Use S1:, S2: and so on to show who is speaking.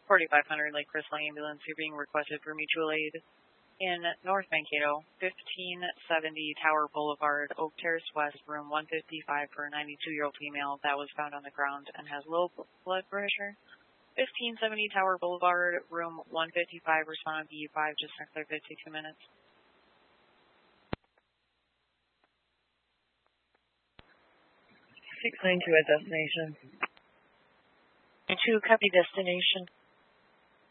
S1: 4500 Lake Crystal Ambulance. You're being requested for mutual aid in North Mankato, 1570 Tower Boulevard, Oak Terrace West, room 155 for a 92-year-old female that was found on the ground and has low blood pressure. 1570 Tower Boulevard, room 155, respond to BU5, just next there 52 minutes.
S2: 692 at destination.
S3: 2, copy destination.